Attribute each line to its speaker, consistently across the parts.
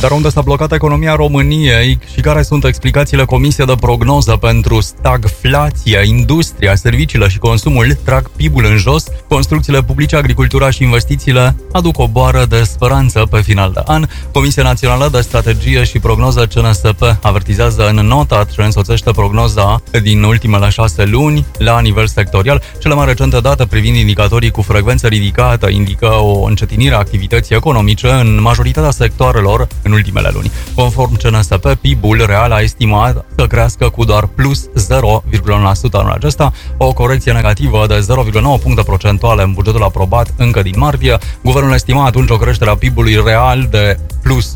Speaker 1: Dar unde s-a blocat economia României și care sunt explicațiile Comisiei de prognoză pentru stagflația, industria, serviciile și consumul trag PIB-ul în jos, construcțiile publice, agricultura și investițiile aduc o boară de speranță pe final de an. Comisia Națională de Strategie și Prognoză CNSP avertizează în nota ce însoțește prognoza din ultimele 6 luni la nivel sectorial. Cele mai recente date privind indicatorii cu frecvență ridicată indică o încetinire a activității economice în majoritatea sectoarelor în ultimele luni. Conform CNSP, PIB-ul real a estimat să crească cu doar plus 0,1% anul acesta, o corecție negativă de 0,9 puncte procentuale în bugetul aprobat încă din martie. Guvernul estima atunci o creștere a PIB-ului real de plus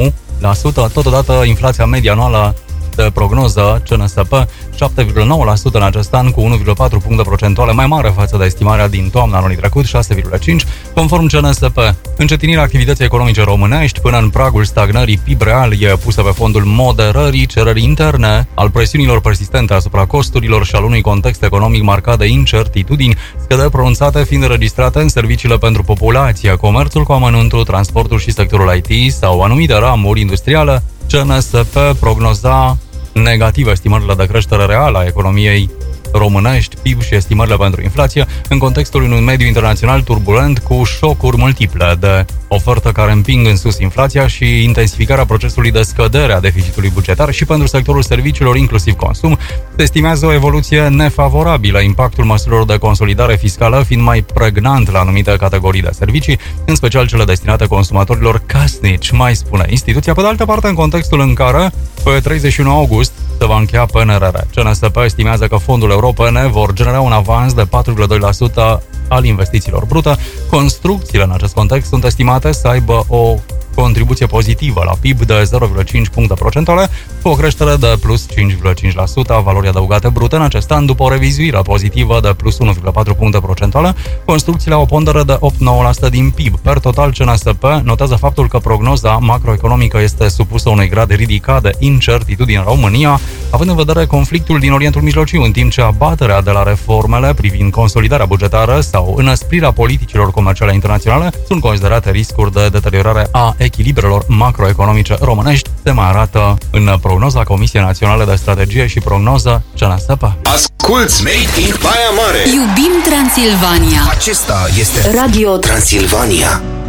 Speaker 1: 1%, totodată inflația medie anuală de prognoză CNSP 7,9% în acest an, cu 1,4 puncte procentuale mai mare față de estimarea din toamna anului trecut, 6,5%. Conform CNSP, încetinirea activității economice românești până în pragul stagnării PIB real e pusă pe fondul moderării cererii interne, al presiunilor persistente asupra costurilor și al unui context economic marcat de incertitudini, scăderi pronunțate fiind înregistrate în serviciile pentru populație, comerțul cu amănuntul, transportul și sectorul IT sau anumite ramuri industriale. CNSP prognoza negativ estimările de creștere reală a economiei românești, PIB și estimările pentru inflație în contextul unui mediu internațional turbulent cu șocuri multiple de ofertă care împing în sus inflația și intensificarea procesului de scădere a deficitului bugetar și pentru sectorul serviciilor, inclusiv consum. Se estimează o evoluție nefavorabilă, impactul măsurilor de consolidare fiscală fiind mai pregnant la anumite categorii de servicii, în special cele destinate consumatorilor casnici, mai spune instituția. Pe de altă parte, în contextul în care pe 31 august se va încheia PNRR, CNSP estimează că fondurile europene vor genera un avans de 4,2% al investițiilor brute. Construcțiile în acest context sunt estimate să aibă o contribuție pozitivă la PIB de 0,5 puncte procentuale, cu o creștere de plus 5,5% a valorii adăugate brute în acest an, după o revizuire pozitivă de plus 1,4 puncte procentuale. Construcțiile au o pondere de 8-9% din PIB. Per total, CNSP notează faptul că prognoza macroeconomică este supusă unui grad ridicat de incertitudine în România, având în vedere conflictul din Orientul Mijlociu, în timp ce abaterea de la reformele privind consolidarea bugetară sau înăsprirea politicilor comerciale internaționale sunt considerate riscuri de deteriorare a echilibrelor macroeconomice românești, se mai arată în prognoza Comisiei Naționale de Strategie și Prognoză CNSP.
Speaker 2: Asculți Made in Baia Mare!
Speaker 3: Iubim Transilvania!
Speaker 2: Acesta este Radio Transilvania.